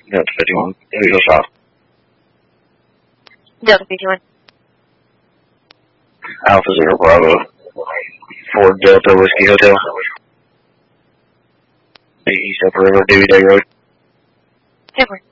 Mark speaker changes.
Speaker 1: Delta 51. Who's your shot?
Speaker 2: Delta 51.
Speaker 1: Alpha 0 Bravo. 4 Delta Whiskey Hotel. East Upper River, Dewey Day Road.
Speaker 2: Edward.